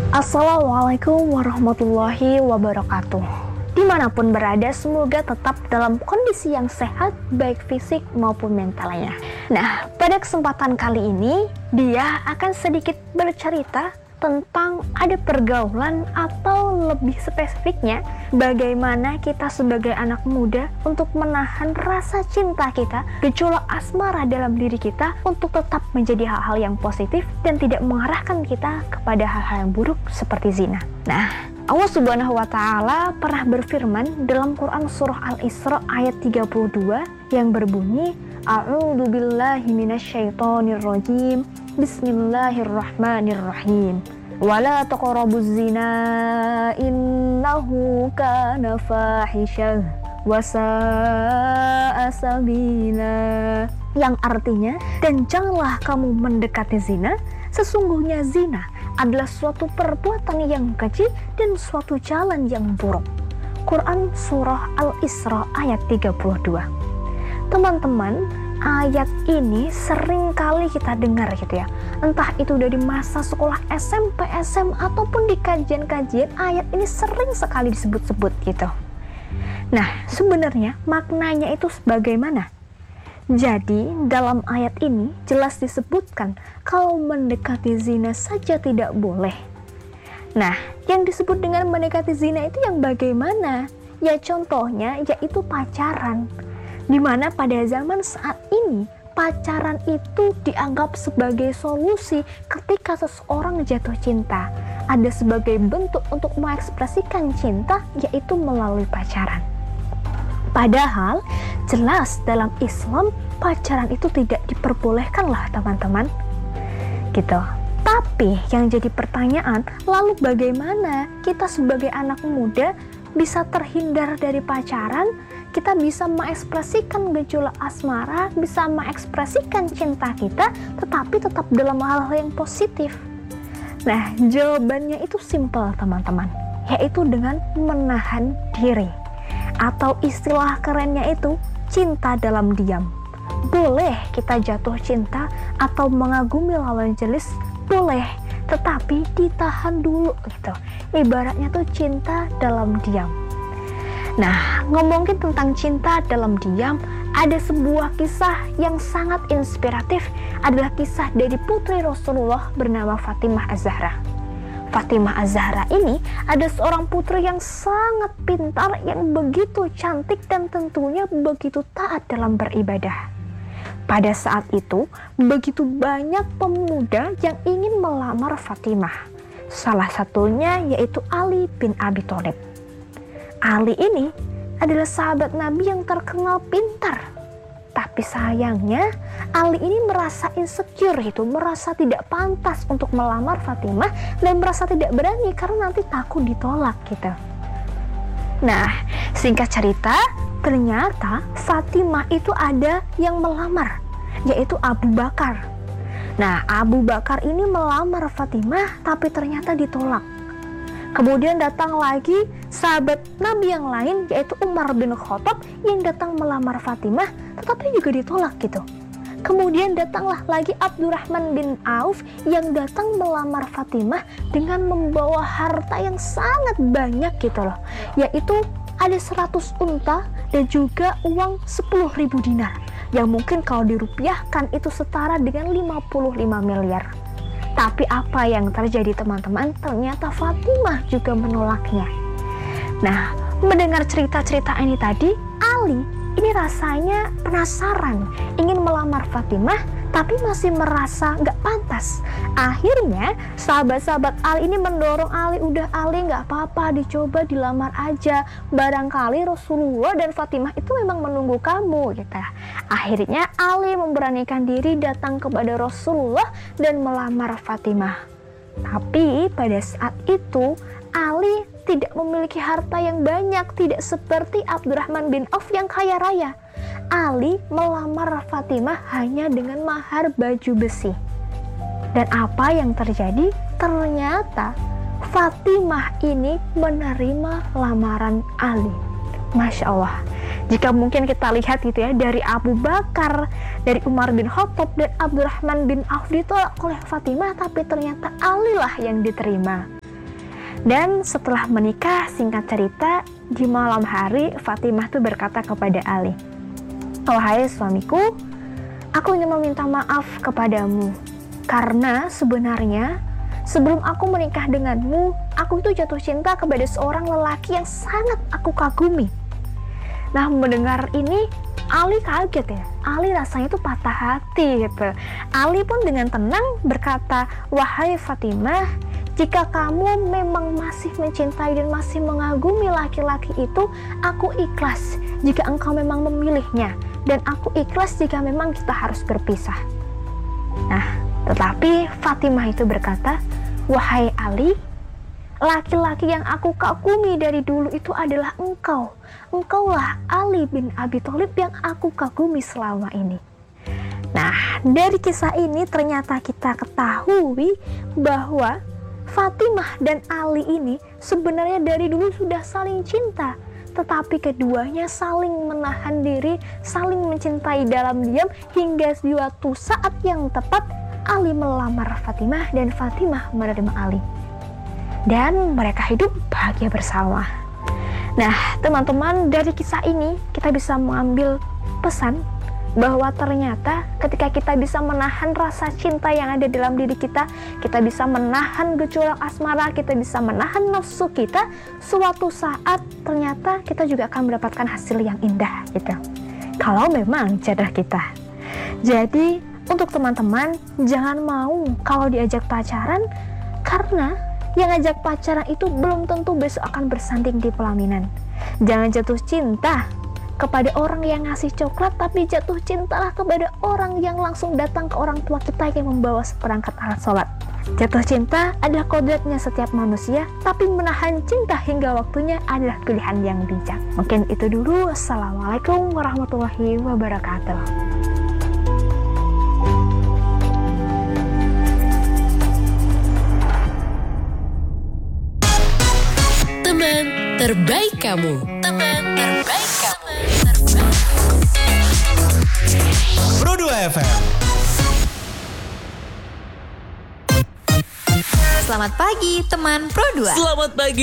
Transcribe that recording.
Assalamualaikum warahmatullahi wabarakatuh. Dimanapun berada, semoga tetap dalam kondisi yang sehat, baik fisik maupun mentalnya. Nah, pada kesempatan kali ini, dia akan sedikit bercerita tentang ada pergaulan atau lebih spesifiknya, bagaimana kita sebagai anak muda untuk menahan rasa cinta kita, gejolak asmara dalam diri kita untuk tetap menjadi hal-hal yang positif dan tidak mengarahkan kita kepada hal-hal yang buruk seperti zina. Nah, Allah Subhanahu wa Ta'ala pernah berfirman dalam Quran Surah Al-Isra ayat 32 yang berbunyi, A'udzu billahi minasyaitonir rajim. Bismillahirrahmanirrahim. Wala taqrabuz zina innahu kana fahisyah wa sa'a sabila. Yang artinya, dan janganlah kamu mendekati zina, sesungguhnya zina adalah suatu perbuatan yang keji dan suatu jalan yang buruk. Quran Surah Al-Isra ayat 32. Teman-teman, ayat ini sering kali kita dengar gitu ya. Entah itu dari masa sekolah SMP, SMA, ataupun di kajian-kajian, ayat ini sering sekali disebut-sebut gitu. Nah, sebenarnya maknanya itu bagaimana? Jadi, dalam ayat ini jelas disebutkan kalau mendekati zina saja tidak boleh. Nah, yang disebut dengan mendekati zina itu yang bagaimana? Ya contohnya yaitu pacaran. Dimana pada zaman saat ini pacaran itu dianggap sebagai solusi ketika seseorang jatuh cinta. Ada sebagai bentuk untuk mengekspresikan cinta yaitu melalui pacaran. Padahal jelas dalam Islam pacaran itu tidak diperbolehkan lah teman-teman gitu. Tapi yang jadi pertanyaan, lalu bagaimana kita sebagai anak muda bisa terhindar dari pacaran? Kita bisa mengekspresikan gejolak asmara, bisa mengekspresikan cinta kita, tetapi tetap dalam hal-hal yang positif. Nah, jawabannya itu simpel teman-teman, yaitu dengan menahan diri. Atau istilah kerennya itu, cinta dalam diam. Boleh kita jatuh cinta atau mengagumi lawan jenis, boleh, tetapi ditahan dulu gitu. Ibaratnya tuh cinta dalam diam. Nah, ngomongin tentang cinta dalam diam, ada sebuah kisah yang sangat inspiratif, adalah kisah dari putri Rasulullah bernama Fatimah Az-Zahra. Fatimah Az-Zahra ini ada seorang putri yang sangat pintar, yang begitu cantik dan tentunya begitu taat dalam beribadah. Pada saat itu, begitu banyak pemuda yang ingin melamar Fatimah. Salah satunya yaitu Ali bin Abi Thalib. Ali ini adalah sahabat Nabi yang terkenal pintar. Tapi sayangnya Ali ini merasa insecure itu, merasa tidak pantas untuk melamar Fatimah dan merasa tidak berani karena nanti takut ditolak gitu. Nah, singkat cerita, ternyata Fatimah itu ada yang melamar, yaitu Abu Bakar. Nah, Abu Bakar ini melamar Fatimah tapi ternyata ditolak. Kemudian datang lagi sahabat Nabi yang lain, yaitu Umar bin Khattab, yang datang melamar Fatimah tetapi juga ditolak gitu. Kemudian datanglah lagi Abdurrahman bin Auf yang datang melamar Fatimah dengan membawa harta yang sangat banyak gitu loh, yaitu ada 100 unta dan juga uang 10.000 dinar, yang mungkin kalau dirupiahkan itu setara dengan 55 miliar. Tapi apa yang terjadi teman-teman? Ternyata Fatimah juga menolaknya. Nah, mendengar cerita-cerita ini tadi, Ali ini rasanya penasaran, ingin melamar Fatimah, tapi masih merasa nggak pantas. Akhirnya, sahabat-sahabat Ali ini mendorong Ali, udah Ali nggak apa-apa, dicoba dilamar aja. Barangkali Rasulullah dan Fatimah itu memang menunggu kamu, gitu. Akhirnya Ali memberanikan diri datang kepada Rasulullah dan melamar Fatimah. Tapi pada saat itu, Ali tidak memiliki harta yang banyak, tidak seperti Abdurrahman bin Auf yang kaya raya. Ali melamar Fatimah hanya dengan mahar baju besi. Dan apa yang terjadi? Ternyata Fatimah ini menerima lamaran Ali. Masya Allah. Jika mungkin kita lihat gitu ya, dari Abu Bakar, dari Umar bin Khattab dan Abdurrahman bin Auf ditolak oleh Fatimah, tapi ternyata Ali lah yang diterima. Dan setelah menikah, singkat cerita, di malam hari Fatimah tuh berkata kepada Ali, "Wahai suamiku, aku ingin meminta maaf kepadamu karena sebenarnya sebelum aku menikah denganmu, aku tuh jatuh cinta kepada seorang lelaki yang sangat aku kagumi." Nah, mendengar ini Ali kaget ya. Ali rasanya tuh patah hati gitu. Ali pun dengan tenang berkata, "Wahai Fatimah, jika kamu memang masih mencintai dan masih mengagumi laki-laki itu, aku ikhlas jika engkau memang memilihnya, dan aku ikhlas jika memang kita harus berpisah." Nah, tetapi Fatimah itu berkata, "Wahai Ali, laki-laki yang aku kagumi dari dulu itu adalah engkau. Engkaulah Ali bin Abi Thalib yang aku kagumi selama ini." Nah, dari kisah ini ternyata kita ketahui bahwa Fatimah dan Ali ini sebenarnya dari dulu sudah saling cinta, tetapi keduanya saling menahan diri, saling mencintai dalam diam hingga suatu saat yang tepat Ali melamar Fatimah dan Fatimah menerima Ali. Dan mereka hidup bahagia bersama. Nah, teman-teman, dari kisah ini kita bisa mengambil pesan bahwa ternyata ketika kita bisa menahan rasa cinta yang ada dalam diri kita bisa menahan gejolak asmara, kita bisa menahan nafsu kita, suatu saat ternyata kita juga akan mendapatkan hasil yang indah gitu. Kalau memang jodoh kita. Jadi, untuk teman-teman, jangan mau kalau diajak pacaran, karena yang ngajak pacaran itu belum tentu besok akan bersanding di pelaminan. Jangan jatuh cinta kepada orang yang ngasih coklat, tapi jatuh cintalah kepada orang yang langsung datang ke orang tua kita yang membawa seperangkat alat sholat. Jatuh cinta adalah kodratnya setiap manusia, tapi menahan cinta hingga waktunya adalah pilihan yang bijak. Mungkin itu dulu. Assalamualaikum warahmatullahi wabarakatuh. Terbaik kamu. Teman terbaik kamu. Pro2 FM. Selamat pagi teman Pro2. Selamat pagi.